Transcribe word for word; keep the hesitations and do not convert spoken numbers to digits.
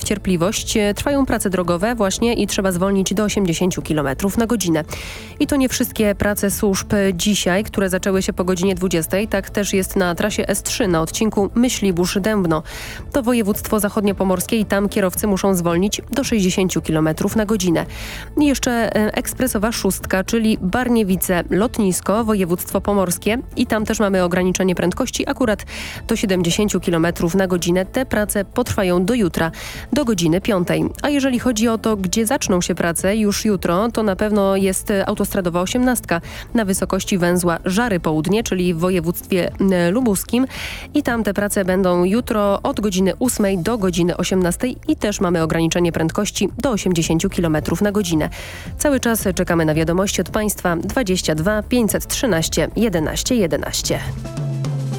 cierpliwość. Trwają prace drogowe właśnie i trzeba zwolnić do osiemdziesiąt kilometrów na godzinę. I to nie wszystkie prace służb dzisiaj, które zaczęły się po godzinie dwudziestej. Tak też jest na trasie S trzy na odcinku Myślibórz-Dębno. To województwo zachodniopomorskie i tam kierowcy muszą zwolnić do sześćdziesiąt kilometrów na godzinę. I jeszcze ekspresowa szóstka, czyli Barniewice-Lotnisko, województwo pomorskie. I tam też mamy ograniczenie prędkości akurat do siedemdziesiąt kilometrów na godzinę. Te prace potrwają do jutra, do godziny piątej. A jeżeli chodzi o to, gdzie zaczną się prace już jutro, to na pewno jest autostradowa osiemnastka na wysokości węzła Żary Południe, czyli w województwie lubuskim. I tam te prace będą jutro od godziny ósmej do godziny osiemnastej i też mamy ograniczenie prędkości do osiemdziesiąt kilometrów na godzinę. Cały czas czekamy na wiadomości od Państwa dwadzieścia dwa pięćset trzynaście jedenaście jedenaście.